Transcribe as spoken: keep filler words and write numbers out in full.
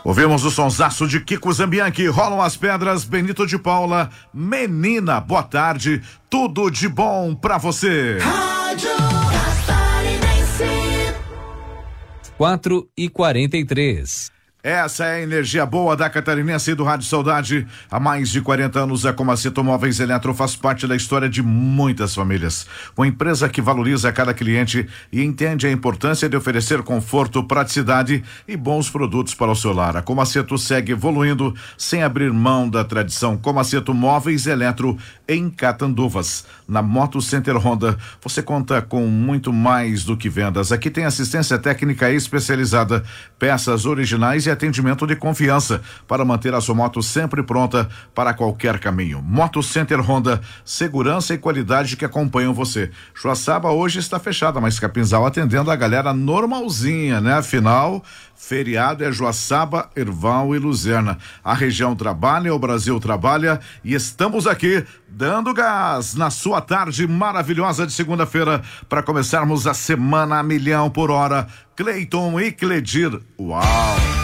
Ouvimos o sonsaço de Kiko Zambianchi, Rolam as Pedras, Benito de Paula, Menina, boa tarde, tudo de bom pra você. Rádio Catarinense. quatro e quarenta e três. Essa é a energia boa da Catarinense e do Rádio Saudade. Há mais de quarenta anos, a Comaceto Móveis Eletro faz parte da história de muitas famílias. Uma empresa que valoriza cada cliente e entende a importância de oferecer conforto, praticidade e bons produtos para o seu lar. A Comaceto segue evoluindo sem abrir mão da tradição. Comaceto Móveis Eletro em Catanduvas. Na Moto Center Honda, você conta com muito mais do que vendas. Aqui tem assistência técnica especializada, peças originais e atendimento de confiança para manter a sua moto sempre pronta para qualquer caminho. Moto Center Honda, segurança e qualidade que acompanham você. Joaçaba hoje está fechada, mas Capinzal atendendo a galera normalzinha, né? Afinal, feriado é Joaçaba, Erval e Luzerna. A região trabalha, o Brasil trabalha e estamos aqui dando gás na sua tarde maravilhosa de segunda-feira para começarmos a semana a milhão por hora. Cleiton e Cledir, uau!